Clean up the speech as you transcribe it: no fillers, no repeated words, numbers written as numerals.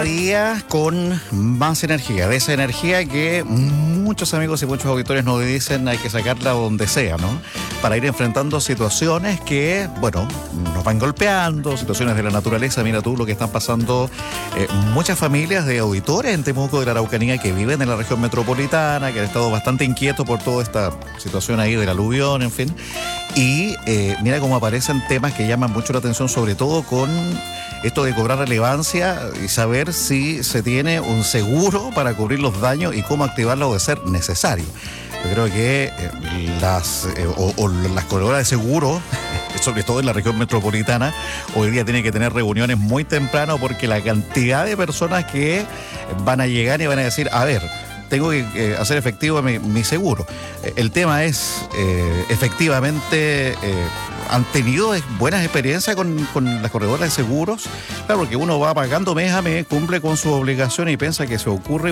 cada día con más energía, de esa energía que muchos amigos y muchos auditores nos dicen hay que sacarla donde sea, ¿no? Para ir enfrentando situaciones que, bueno, nos van golpeando, situaciones de la naturaleza. Mira tú lo que están pasando muchas familias de auditores en Temuco de la Araucanía que viven en la región metropolitana, que han estado bastante inquietos por toda esta situación ahí del aluvión, en fin. Y mira cómo aparecen temas que llaman mucho la atención, sobre todo con esto de cobrar relevancia y saber si se tiene un seguro para cubrir los daños y cómo activarlo de ser necesario. Yo creo que las corredoras de seguro, sobre todo en la región metropolitana, hoy día tienen que tener reuniones muy temprano porque la cantidad de personas que van a llegar y van a decir, a ver, tengo que hacer efectivo mi seguro. El tema es, efectivamente, han tenido buenas experiencias con las corredoras de seguros. Claro, porque uno va pagando mes a mes, cumple con sus obligaciones y piensa que se ocurre